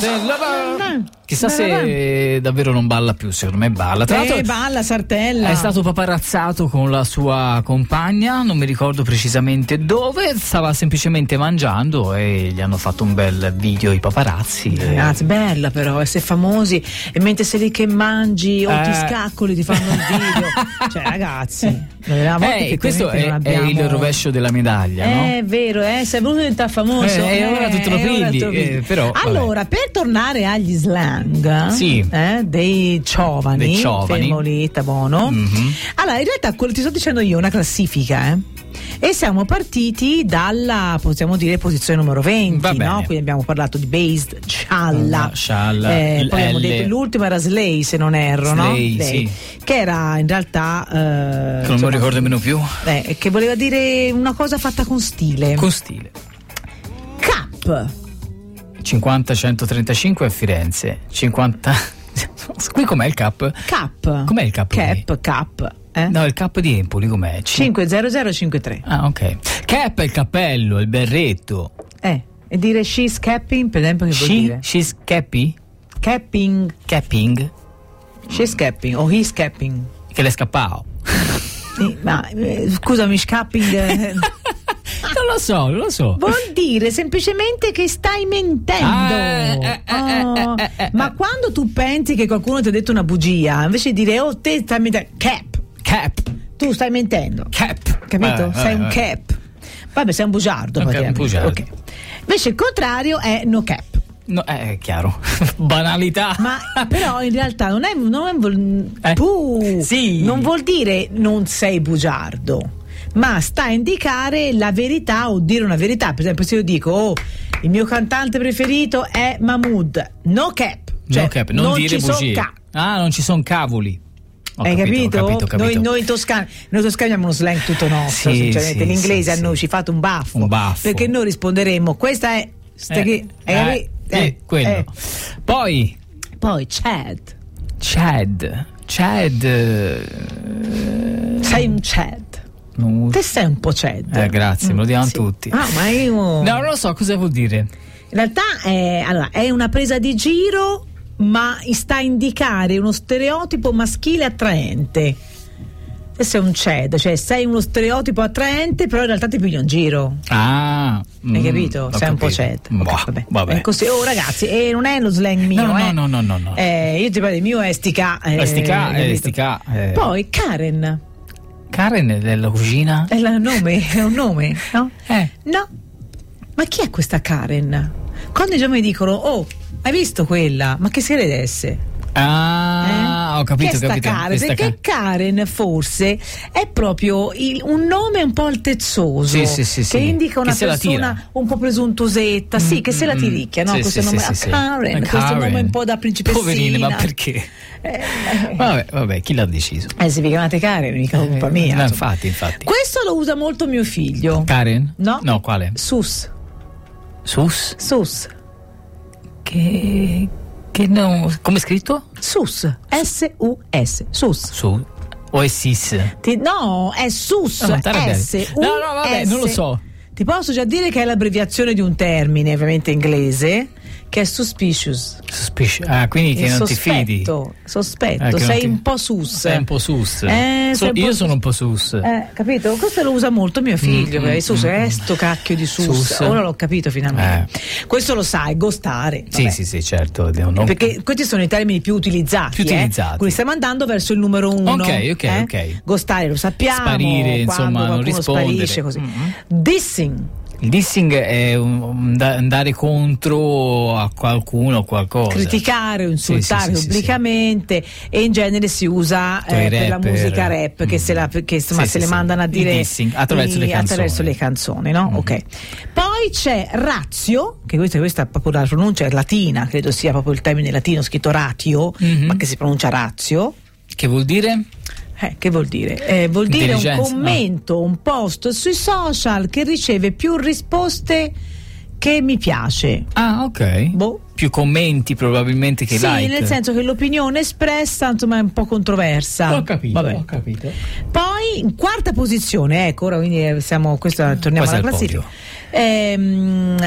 Chissà se davvero non balla più, secondo me balla. Tra l'altro balla, Sartella. È stato paparazzato con la sua compagna, non mi ricordo precisamente dove, stava semplicemente mangiando e gli hanno fatto un bel video i paparazzi. Ragazzi, bella però, essere famosi e mentre sei lì che mangi o ti scaccoli ti fanno il video. Cioè ragazzi, questo è il rovescio della medaglia, no? È vero, sei voluto diventare famoso. Ora tutto lo pigli. Però, allora, per tornare agli slang, sì, dei giovani, fermo lì, buono. Allora, in realtà quello ti sto dicendo io, una classifica, e siamo partiti dalla, possiamo dire, posizione numero 20, no? Quindi abbiamo parlato di Based, Scialla, poi abbiamo detto l'ultimo era Slay, se non erro, Slay, no? sì. Che era in realtà che non me lo ricordo nemmeno più, che voleva dire una cosa fatta con stile. Cap 50-135 a Firenze, 50. Qui com'è il cap? Com'è il cap? Cap. No, il cap di Empoli com'è? 50053. Ah, ok. Cap è il cappello, il berretto. E dire she's capping, per esempio, che vuol dire? She's cappy? Capping. She's capping o he's capping. Che le è scappato. Ma scusami, scapping. Non lo so. Vuol dire semplicemente che stai mentendo. Ma quando tu pensi che qualcuno ti ha detto una bugia, invece di dire te stai mentendo, cap, tu stai mentendo. Cap. Capito? Sei un cap. Vabbè, sei un bugiardo. Okay, un bugiardo. Okay. Invece il contrario è no cap. No, è chiaro. Banalità. Ma però in realtà non vuol dire non sei bugiardo, ma sta a indicare la verità o dire una verità. Per esempio, se io dico il mio cantante preferito è Mahmood, no cap, cioè no cap, non dire bugie. Non ci sono cavoli. Hai capito? Capito. Noi toscani abbiamo uno slang tutto nostro, sinceramente. L'inglese a noi ci fate un baffo. Perché noi risponderemo questa è quello. Poi Chad. Sei un Chad. Te sei un po' Chad. Grazie, me lo dicono tutti. Ma io no, non lo so cosa vuol dire. In realtà è una presa di giro, ma sta a indicare uno stereotipo maschile attraente. Te sei un Chad, cioè sei uno stereotipo attraente, però in realtà ti piglia un giro. Hai capito? Sei un po' Chad. Vabbè. Così. Ragazzi, non è lo slang mio. No. Io ti parlo, il mio è stica. Poi Karen della cucina? È un nome, no? No. Ma chi è questa Karen? Quando già mi dicono hai visto quella? Ma che si credesse? Ho capito. Karen? Perché Karen forse è proprio un nome un po' altezzoso, che indica una persona un po' presuntuosetta, che se la tiricchia, no? Questo nome Karen, questo nome un po' da principessina. Poverina, ma perché? Vabbè, chi l'ha deciso? Se vi chiamate Karen, mica colpa mia. Infatti. Questo lo usa molto mio figlio. Karen? No, quale? Sus. Che no, come è scritto? Sus, S-U-S, Sus. O è Sis? No, è Sus, S-U-S. No, vabbè, non lo so. Ti posso già dire che è l'abbreviazione di un termine, ovviamente inglese, che è suspicious. Quindi che non ti fidi. Sospetto, sei un po' sus. Sei un po' sus. Io sono un po' sus. Capito? Questo lo usa molto mio figlio. Sus, sto cacchio di sus. Ora l'ho capito finalmente. Questo lo sai, ghostare. Sì, certo. Perché questi sono i termini più utilizzati. Quindi stiamo andando verso il numero 1. Ok. Ghostare lo sappiamo. Sparire, insomma, non rispondere. Sparisce così. Dissing. Il dissing è andare contro a qualcuno o qualcosa, criticare o insultare pubblicamente, e in genere si usa per la musica rap, che se le mandano a dire dissing, attraverso le canzoni, no? Ok. Poi c'è ratio, che questa è proprio la pronuncia latina, credo sia proprio il termine latino scritto ratio, ma che si pronuncia ratio. Che vuol dire? Che vuol dire? Vuol dire un commento, un post sui social che riceve più risposte che mi piace. Ok. Più commenti probabilmente che like. Sì, nel senso che l'opinione espressa insomma è un po' controversa. Ho capito. Poi in quarta posizione, ora quindi torniamo alla classifica.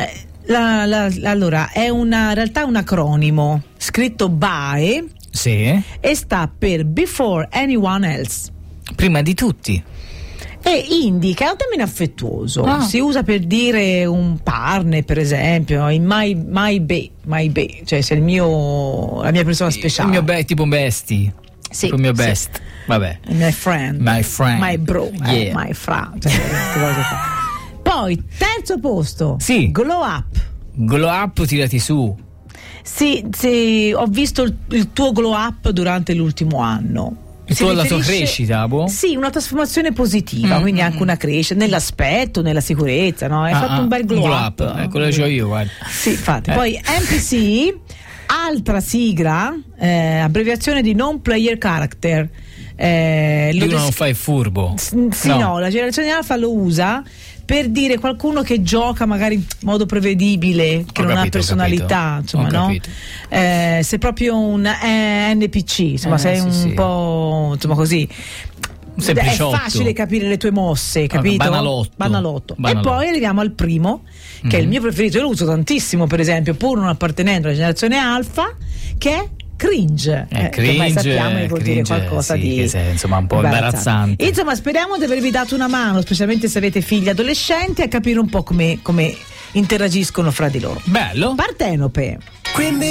Allora, è in realtà un acronimo scritto BAE, sì, e sta per Before Anyone Else. Prima di tutti. E indica, è un termine affettuoso, si usa per dire un partner, per esempio, in my bae, cioè se la mia persona speciale. Il mio tipo bestie. Sì, il mio best. Sì. Vabbè. My friend. My bro. Yeah. My fra. Cioè, poi, terzo posto. Sì. Glow Up. Glow Up, tirati su. Sì, ho visto il tuo glow up durante l'ultimo anno. La tua crescita, boh? Sì, una trasformazione positiva, quindi anche una crescita nell'aspetto, nella sicurezza, no? Hai fatto un bel glow up. Quello che c'ho io, guarda. Sì, infatti. Poi NPC, altra sigla, abbreviazione di Non Player Character. Non fai furbo. Sì, no, la generazione alfa lo usa per dire qualcuno che gioca magari in modo prevedibile, che non ha personalità, insomma, no? Sei proprio un NPC, insomma, sei un po', insomma, così. È facile capire le tue mosse, capito? Banalotto. E poi arriviamo al primo, che è il mio preferito, io lo uso tantissimo, per esempio, pur non appartenendo alla generazione alfa, che è cringe, che ormai sappiamo che vuol dire qualcosa di insomma un po' imbarazzante. Insomma, speriamo di avervi dato una mano, specialmente se avete figli adolescenti, a capire un po' come interagiscono fra di loro. Bello. Partenope.